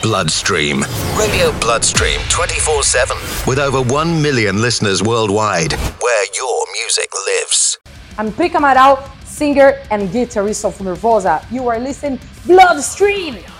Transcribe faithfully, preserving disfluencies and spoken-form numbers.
Bloodstream. Radio Bloodstream twenty-four seven. With over one million listeners worldwide, where your music lives. I'm Prica Amaral, singer and guitarist of Nervosa. You are listening Bloodstream!